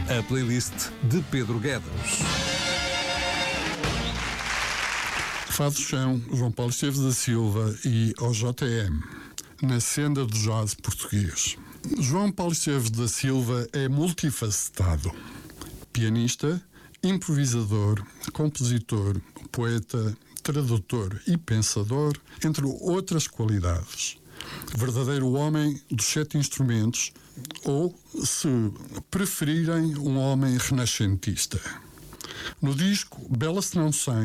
A playlist de Pedro Guedes. Fados são João Paulo Esteves da Silva e OJM, na senda do jazz português. João Paulo Esteves da Silva é multifacetado. Pianista, improvisador, compositor, poeta, tradutor e pensador, entre outras qualidades. Verdadeiro homem dos 7 instrumentos, ou, se preferirem, um homem renascentista. No disco Bela Se Não Sem,